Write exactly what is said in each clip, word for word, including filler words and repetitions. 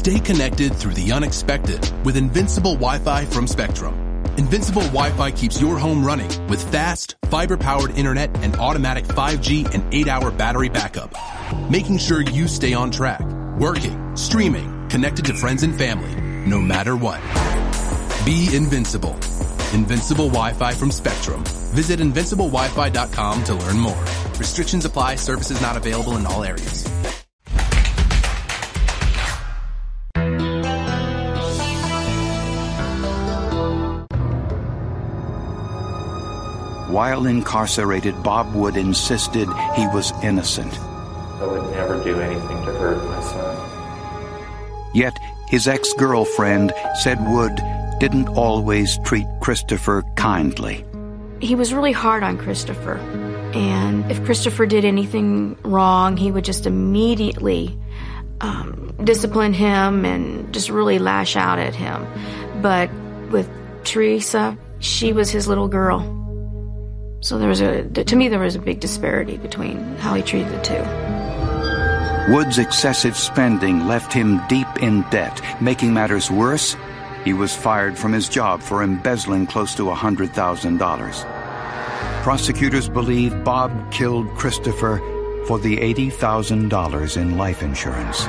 Stay connected through the unexpected with Invincible Wi-Fi from Spectrum. Invincible Wi-Fi keeps your home running with fast, fiber-powered internet and automatic five G and eight hour battery backup, making sure you stay on track, working, streaming, connected to friends and family, no matter what. Be invincible. Invincible Wi-Fi from Spectrum. Visit invincible wi fi dot com to learn more. Restrictions apply. Services not available in all areas. While incarcerated, Bob Wood insisted he was innocent. I would never do anything to hurt my son. Yet his ex-girlfriend said Wood didn't always treat Christopher kindly. He was really hard on Christopher, and if Christopher did anything wrong, he would just immediately um, discipline him and just really lash out at him. But with Teresa, she was his little girl. So there was a, to me, there was a big disparity between how he treated the two. Wood's excessive spending left him deep in debt. Making matters worse, he was fired from his job for embezzling close to one hundred thousand dollars. Prosecutors believe Bob killed Christopher for the eighty thousand dollars in life insurance.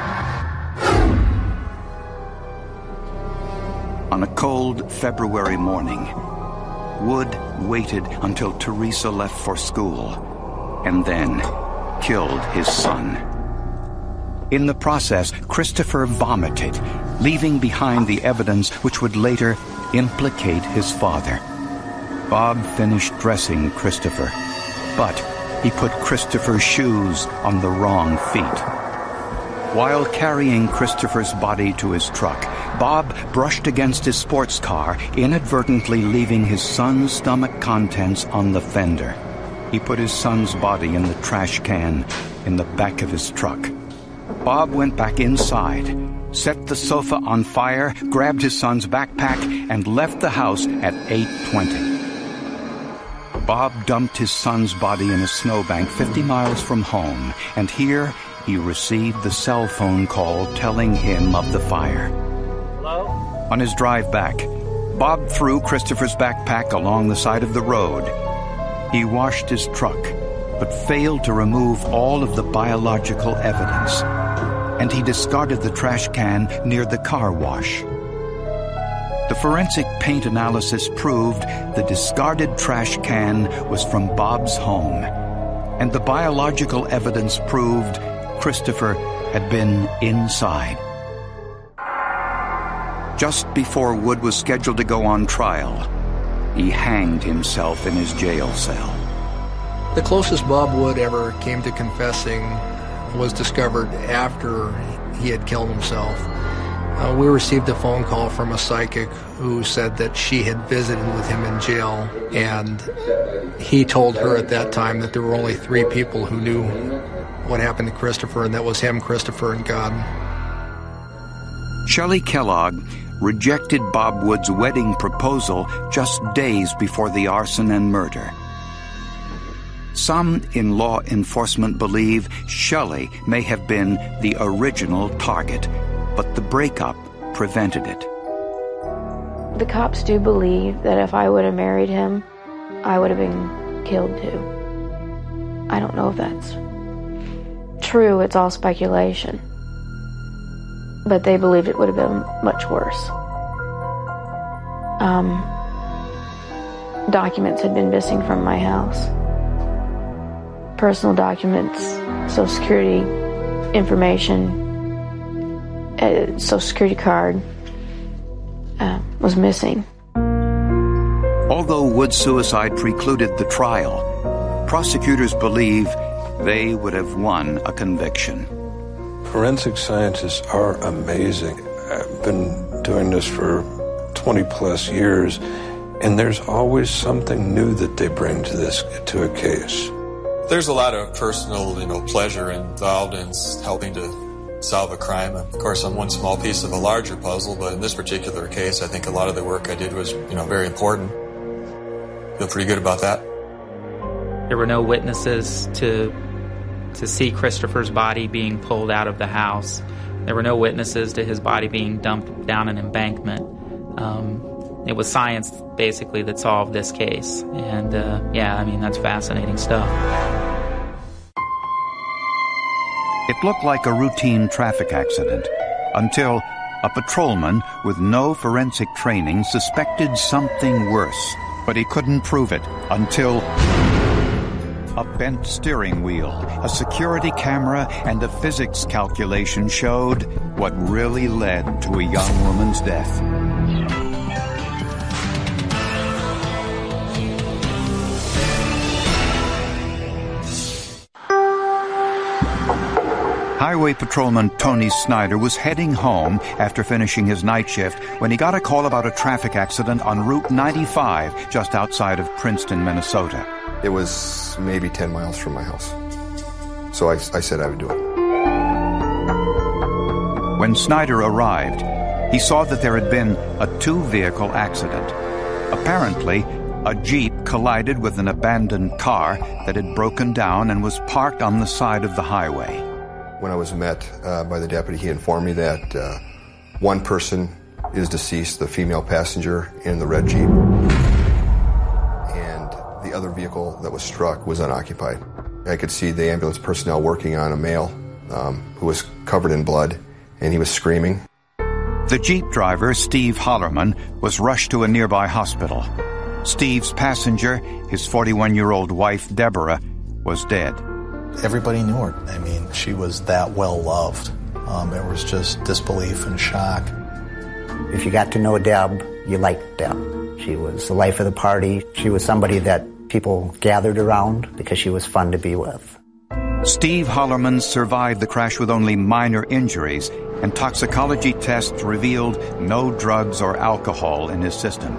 On a cold February morning, Wood waited until Teresa left for school and then killed his son. In the process, Christopher vomited, leaving behind the evidence which would later implicate his father. Bob finished dressing Christopher, but he put Christopher's shoes on the wrong feet. While carrying Christopher's body to his truck, Bob brushed against his sports car, inadvertently leaving his son's stomach contents on the fender. He put his son's body in the trash can in the back of his truck. Bob went back inside, set the sofa on fire, grabbed his son's backpack, and left the house at eight twenty. Bob dumped his son's body in a snowbank fifty miles from home, and here he received the cell phone call telling him of the fire. Hello? On his drive back, Bob threw Christopher's backpack along the side of the road. He washed his truck, but failed to remove all of the biological evidence, and he discarded the trash can near the car wash. The forensic paint analysis proved the discarded trash can was from Bob's home, and the biological evidence proved Christopher had been inside. Just before Wood was scheduled to go on trial, he hanged himself in his jail cell. The closest Bob Wood ever came to confessing was discovered after he had killed himself. Uh, we received a phone call from a psychic who said that she had visited with him in jail, and he told her at that time that there were only three people who knew what happened to Christopher, and that was him, Christopher, and God. Shelley Kellogg rejected Bob Wood's wedding proposal just days before the arson and murder. Some in law enforcement believe Shelley may have been the original target, but the breakup prevented it. The cops do believe that if I would have married him, I would have been killed too. I don't know if that's true, it's all speculation. But they believed it would have been much worse. Um, documents had been missing from my house. Personal documents, Social Security information, a Social Security card uh, was missing. Although Wood's suicide precluded the trial, prosecutors believe they would have won a conviction. Forensic scientists are amazing. I've been doing this for twenty plus years, and there's always something new that they bring to this, to a case. There's a lot of personal, you know, pleasure involved in helping to solve a crime. Of course, I'm one small piece of a larger puzzle, but in this particular case, I think a lot of the work I did was, you know, very important. Feel pretty good about that. There were no witnesses to to see Christopher's body being pulled out of the house. There were no witnesses to his body being dumped down an embankment. Um, it was science, basically, that solved this case. And, uh, yeah, I mean, that's fascinating stuff. It looked like a routine traffic accident until a patrolman with no forensic training suspected something worse, but he couldn't prove it until a bent steering wheel, a security camera, and a physics calculation showed what really led to a young woman's death. Highway Patrolman Tony Snyder was heading home after finishing his night shift when he got a call about a traffic accident on Route ninety-five just outside of Princeton, Minnesota. It was maybe ten miles from my house. So I, I said I would do it. When Snyder arrived, he saw that there had been a two-vehicle accident. Apparently, a Jeep collided with an abandoned car that had broken down and was parked on the side of the highway. When I was met uh, by the deputy, he informed me that uh, one person is deceased, the female passenger in the red Jeep, and the other vehicle that was struck was unoccupied. I could see the ambulance personnel working on a male um, who was covered in blood, and he was screaming. The Jeep driver, Steve Hollerman, was rushed to a nearby hospital. Steve's passenger, his forty-one-year-old wife, Deborah, was dead. Everybody knew her. I mean, she was that well loved. Um, it was just disbelief and shock. If you got to know Deb, you liked Deb. She was the life of the party. She was somebody that people gathered around because she was fun to be with. Steve Hollerman survived the crash with only minor injuries, and toxicology tests revealed no drugs or alcohol in his system.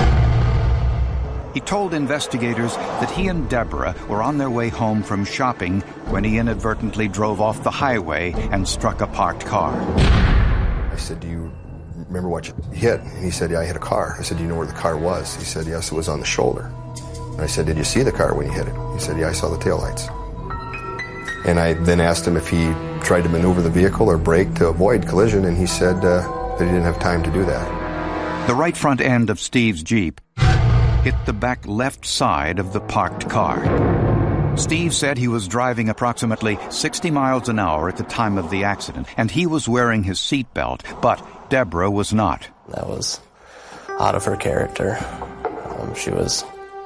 He told investigators that he and Deborah were on their way home from shopping when he inadvertently drove off the highway and struck a parked car. I said, do you remember what you hit? And he said, yeah, I hit a car. I said, do you know where the car was? He said, yes, it was on the shoulder. And I said, did you see the car when you hit it? He said, yeah, I saw the taillights. And I then asked him if he tried to maneuver the vehicle or brake to avoid collision, and he said uh, that he didn't have time to do that. The right front end of Steve's Jeep hit the back left side of the parked car. Steve said he was driving approximately sixty miles an hour at the time of the accident, and he was wearing his seatbelt, but Deborah was not. That was out of her character. Um, she was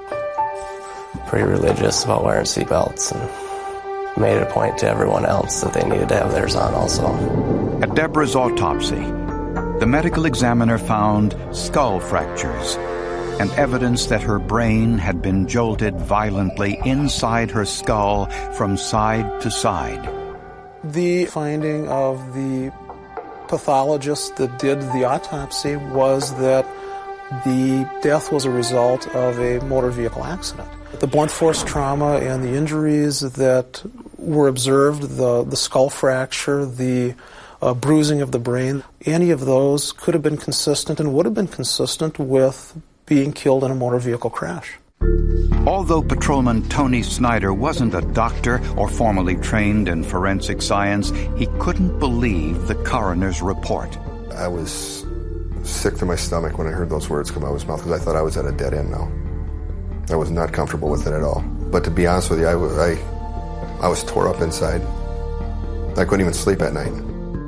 pretty religious about wearing seatbelts and made it a point to everyone else that they needed to have theirs on also. At Deborah's autopsy, the medical examiner found skull fractures and evidence that her brain had been jolted violently inside her skull from side to side. The finding of the pathologist that did the autopsy was that the death was a result of a motor vehicle accident. The blunt force trauma and the injuries that were observed, the, the skull fracture, the uh, bruising of the brain, any of those could have been consistent and would have been consistent with being killed in a motor vehicle crash. Although Patrolman Tony Snyder wasn't a doctor or formally trained in forensic science, he couldn't believe the coroner's report. I was sick to my stomach when I heard those words come out of his mouth because I thought I was at a dead end now. I was not comfortable with it at all. But to be honest with you, I, I, I was tore up inside. I couldn't even sleep at night.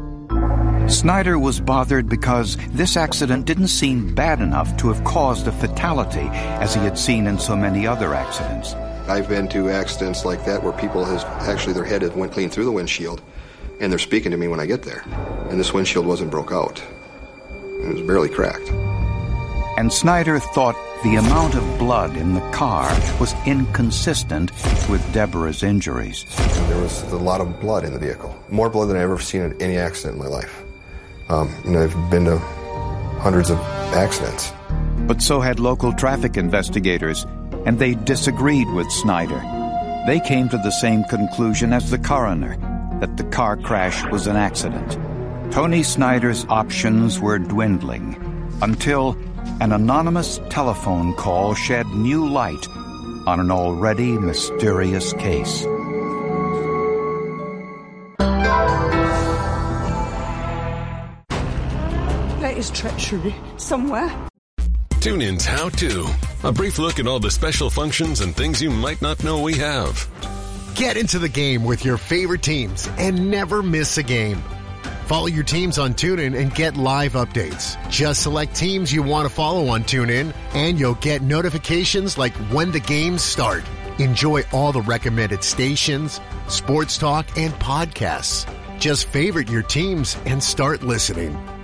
Snyder was bothered because this accident didn't seem bad enough to have caused a fatality, as he had seen in so many other accidents. I've been to accidents like that where people has actually their head went clean through the windshield, and they're speaking to me when I get there. And this windshield wasn't broke out. It was barely cracked. And Snyder thought the amount of blood in the car was inconsistent with Deborah's injuries. And there was a lot of blood in the vehicle. More blood than I've ever seen in any accident in my life. Um, you know, I've been to hundreds of accidents. But so had local traffic investigators, and they disagreed with Snyder. They came to the same conclusion as the coroner, that the car crash was an accident. Tony Snyder's options were dwindling until an anonymous telephone call shed new light on an already mysterious case. bet is treachery somewhere. TuneIn's How To. A brief look at all the special functions and things you might not know we have. Get into the game with your favorite teams and never miss a game. Follow your teams on TuneIn and get live updates. Just select teams you want to follow on TuneIn, and you'll get notifications like when the games start. Enjoy all the recommended stations, sports talk, and podcasts. Just favorite your teams and start listening.